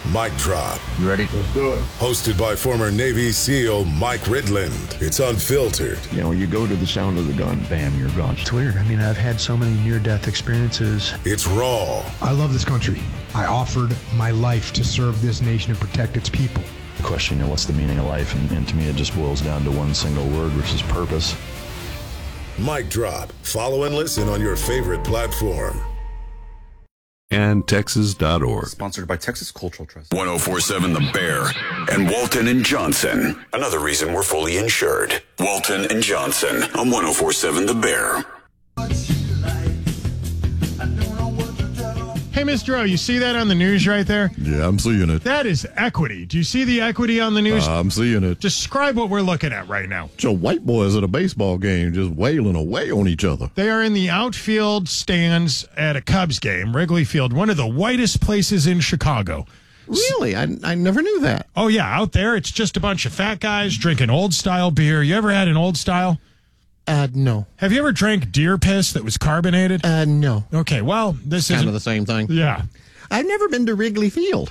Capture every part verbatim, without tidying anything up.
Mic Drop. You ready? Let's do it. Hosted by former Navy SEAL Mike Ridland. It's unfiltered. You know, you go to the sound of the gun, bam, you're gone. It's weird. I mean, I've had so many near-death experiences. It's raw. I love this country. I offered my life to serve this nation and protect its people. The question, you know, what's the meaning of life? And, and to me, it just boils down to one single word, which is purpose. Mic Drop. Follow and listen on your favorite platform. And Texas dot org. Sponsored by Texas Cultural Trust. one oh four point seven The Bear and Walton and Johnson. Another reason we're fully insured. Walton and Johnson on one oh four point seven The Bear. Hey, Mister O, you see that on the news right there? Yeah, I'm seeing it. That is equity. Do you see the equity on the news? Uh, I'm seeing it. Describe what we're looking at right now. So white boys at a baseball game just wailing away on each other. They are in the outfield stands at a Cubs game, Wrigley Field, one of the whitest places in Chicago. Really? I, I never knew that. Oh, yeah. Out there, it's just a bunch of fat guys drinking old-style beer. You ever had an old-style? Uh, no. Have you ever drank deer piss that was carbonated? Uh, no. Okay, well, this is kind of the same thing. Yeah. I've never been to Wrigley Field.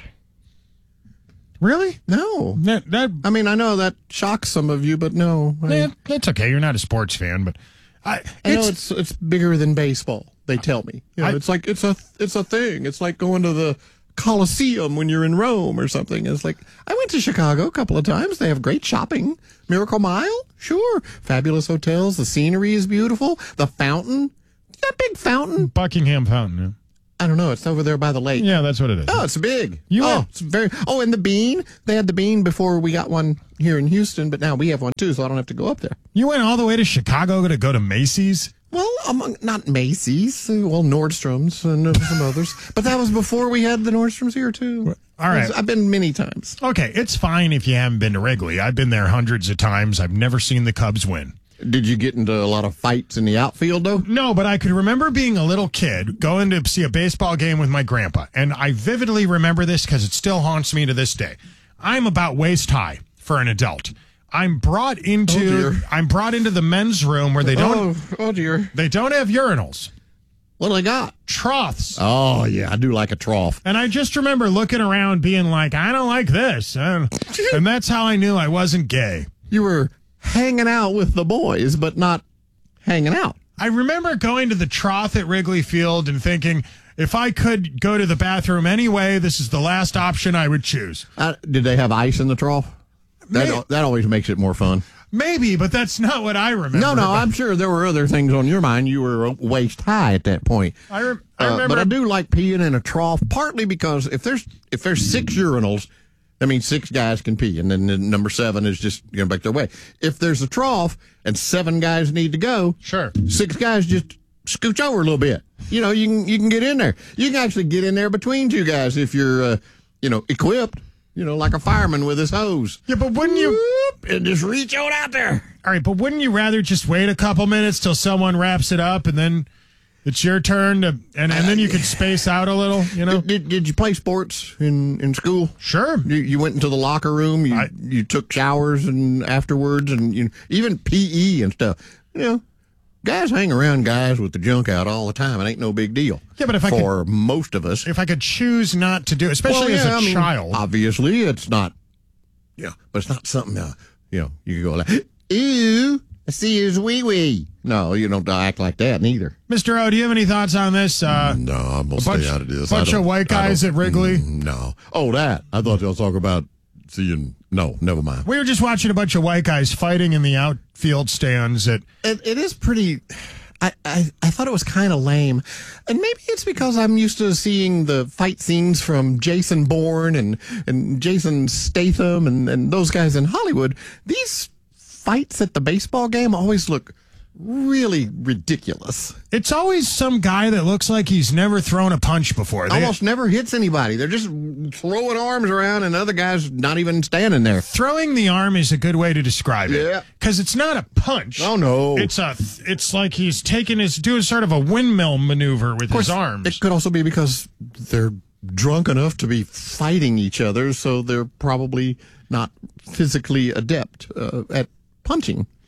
Really? No. That, that I mean, I know that shocks some of you, but no. I, yeah, it's okay. You're not a sports fan, but I, I know it's it's bigger than baseball. They tell me. You know, I, it's like it's a it's a thing. It's like going to the Colosseum when you're in Rome or something. It's like, I went to Chicago a couple of times. They have great shopping. Miracle Mile? Sure. Fabulous hotels. The scenery is beautiful. The fountain. That big fountain. Buckingham Fountain. Yeah. I don't know. It's over there by the lake. Yeah, that's what it is. Oh, it's big. You oh, went- it's very. Oh, and the bean. They had the bean before we got one here in Houston, but now we have one too, so I don't have to go up there. You went all the way to Chicago to go to Macy's? Well, among not Macy's, uh, well, Nordstrom's and uh, some others, but that was before we had the Nordstroms here too. All right, I've been many times. Okay, it's fine if you haven't been to Wrigley. I've been there hundreds of times. I've never seen the Cubs win. Did you get into a lot of fights in the outfield, though? No, but I could remember being a little kid going to see a baseball game with my grandpa, and I vividly remember this because it still haunts me to this day. I'm about waist high for an adult. I'm brought into oh I'm brought into the men's room where they don't oh, oh dear they don't have urinals. What do they got? Troughs. Oh yeah, I do like a trough. And I just remember looking around being like, I don't like this. And, and that's how I knew I wasn't gay. You were hanging out with the boys, but not hanging out. I remember going to the trough at Wrigley Field and thinking, if I could go to the bathroom anyway, this is the last option I would choose. Uh, did they have ice in the trough? That, Maybe, that always makes it more fun. Maybe, but that's not what I remember. No, no, I'm sure there were other things on your mind. You were waist high at that point. I, re- I uh, remember, but I do like peeing in a trough, partly because if there's if there's six urinals, that means six guys can pee, and then the number seven is just going back their way. If there's a trough and seven guys need to go, sure, six guys just scooch over a little bit. You know, you can you can get in there. You can actually get in there between two guys if you're, uh, you know, equipped. You know, like a fireman with his hose. Yeah, but wouldn't you... Whoop, and just reach on out there. All right, but wouldn't you rather just wait a couple minutes till someone wraps it up and then it's your turn to... And, and then you could space out a little, you know? Did, did, did you play sports in, in school? Sure. You, you went into the locker room, you I, you took showers and afterwards, and you even P E and stuff. You know, guys hang around guys with the junk out all the time. It ain't no big deal. Yeah, but if I for could, most of us, if I could choose not to do it, especially well, yeah, as a I mean, child, obviously it's not. Yeah, but it's not something. Uh, you know, you can go like, "Ew, I see his wee wee." No, you don't act like that neither. Mister O, do you have any thoughts on this? Uh, no, I'm gonna bunch, stay out of this. Bunch of white guys at Wrigley. Mm, no. Oh, that I thought y'all was talking about seeing. No, never mind. We were just watching a bunch of white guys fighting in the outfield stands. At it, it is pretty. I, I, I thought it was kind of lame. And maybe it's because I'm used to seeing the fight scenes from Jason Bourne and, and Jason Statham and, and those guys in Hollywood. These fights at the baseball game always look really ridiculous. It's always some guy that looks like he's never thrown a punch before. They almost never hits anybody. They're just throwing arms around and other guys not even standing there. Throwing the arm is a good way to describe it. Yeah. Because it's not a punch. Oh, no. It's a. It's like he's taking his, doing sort of a windmill maneuver with his arms. It could also be because they're drunk enough to be fighting each other, so they're probably not physically adept uh, at punching.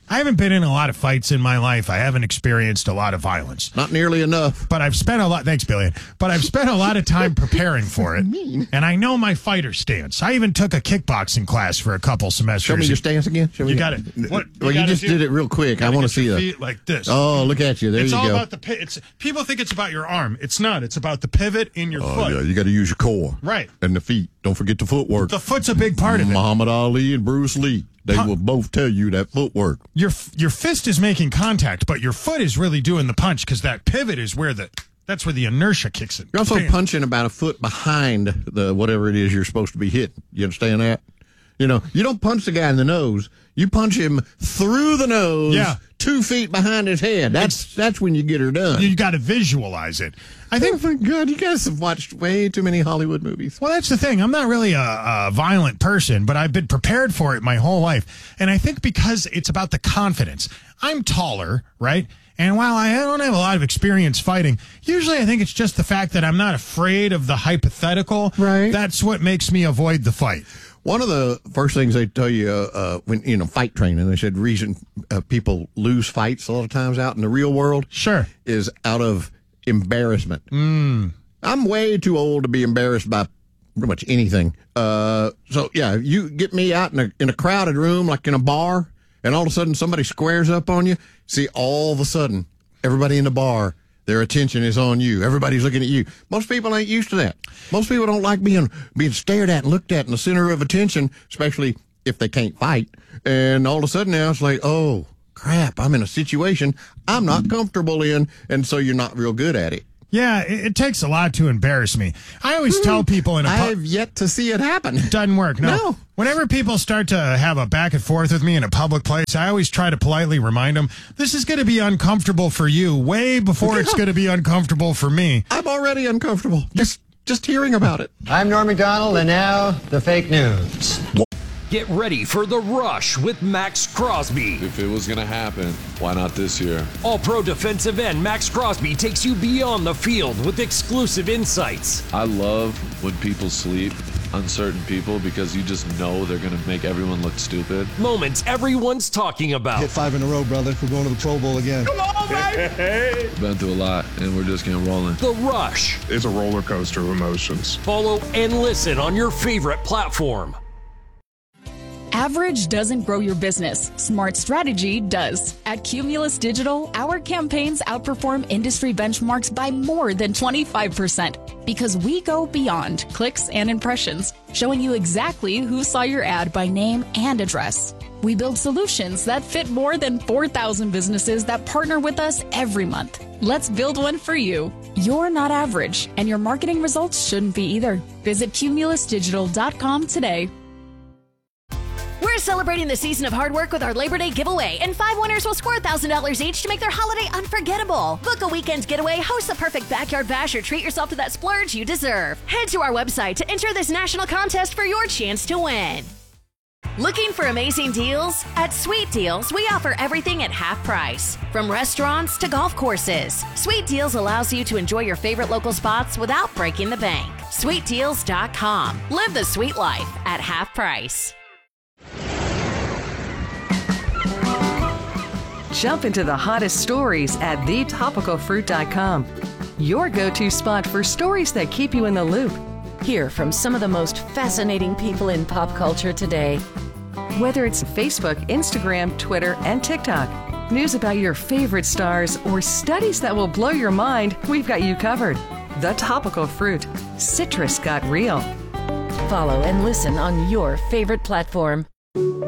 I haven't been in a lot of fights in my life. I haven't experienced a lot of violence. Not nearly enough. But I've spent a lot, thanks, Billion, but I've spent a lot of time preparing for it. And I know my fighter stance. I even took a kickboxing class for a couple semesters. Show me your stance again. Show me you your- got it. What, Well, you, just do, did it real quick. I want to see your that. feet like this. Oh, look at you. There it's you all go. about the pi- it's People think it's about your arm. It's not. It's about the pivot in your Oh, foot. yeah. You got to use your core. Right. And the feet. Don't forget the footwork. The foot's a big part of it. Muhammad Ali and Bruce Lee. They Pu- will both tell you that footwork. Your your fist is making contact, but your foot is really doing the punch because that pivot is where the that's where the inertia kicks in. You're also Bam. punching about a foot behind the whatever it is you're supposed to be hitting. You understand that? You know, you don't punch the guy in the nose. You punch him through the nose, Yeah. two feet behind his head. That's that's when you get her done. You got to visualize it. I think. Oh my God, you guys have watched way too many Hollywood movies. Well, that's the thing. I'm not really a, a violent person, but I've been prepared for it my whole life. And I think because it's about the confidence. I'm taller, right? And while I don't have a lot of experience fighting, usually I think it's just the fact that I'm not afraid of the hypothetical. Right. That's what makes me avoid the fight. One of the first things they tell you uh, uh, when you know fight training, they said reason uh, people lose fights a lot of times out in the real world, Sure. is out of embarrassment. Mm. I'm way too old to be embarrassed by pretty much anything. Uh, so yeah, you get me out in a in a crowded room, like in a bar, and all of a sudden somebody squares up on you. See, all of a sudden, everybody in the bar, their attention is on you. Everybody's looking at you. Most people ain't used to that. Most people don't like being being stared at and looked at in the center of attention, especially if they can't fight. And all of a sudden now it's like, oh, crap, I'm in a situation I'm not comfortable in, and so you're not real good at it. Yeah, it, it takes a lot to embarrass me. I always tell people in a pu- I've yet to see it happen. doesn't work. No. No. Whenever people start to have a back and forth with me in a public place, I always try to politely remind them, this is going to be uncomfortable for you way before it's going to be uncomfortable for me. I'm already uncomfortable. Just just hearing about it. I'm Norm Macdonald, and now the fake news. Get ready for The Rush with Max Crosby. If it was going to happen, why not this year? All-pro defensive end Max Crosby takes you beyond the field with exclusive insights. I love when people sleep on certain people because you just know they're going to make everyone look stupid. Moments everyone's talking about. Hit five in a row, brother. We're going to the Pro Bowl again. Come on, baby! Been through a lot, and we're just getting rolling. The Rush. It's a roller coaster of emotions. Follow and listen on your favorite platform. Average doesn't grow your business. Smart strategy does. At Cumulus Digital, our campaigns outperform industry benchmarks by more than twenty-five percent because we go beyond clicks and impressions, showing you exactly who saw your ad by name and address. We build solutions that fit more than four thousand businesses that partner with us every month. Let's build one for you. You're not average, and your marketing results shouldn't be either. Visit cumulus digital dot com today. We're celebrating the season of hard work with our Labor Day giveaway, and five winners will score one thousand dollars each to make their holiday unforgettable. Book a weekend getaway, host the perfect backyard bash, or treat yourself to that splurge you deserve. Head to our website to enter this national contest for your chance to win. Looking for amazing deals? At Sweet Deals, we offer everything at half price. From restaurants to golf courses, Sweet Deals allows you to enjoy your favorite local spots without breaking the bank. sweet deals dot com. Live the sweet life at half price. Jump into the hottest stories at the topical fruit dot com. Your go-to spot for stories that keep you in the loop. Hear from some of the most fascinating people in pop culture today. Whether it's Facebook, Instagram, Twitter, and TikTok, news about your favorite stars, or studies that will blow your mind, we've got you covered. The Topical Fruit. Citrus got real. Follow and listen on your favorite platform.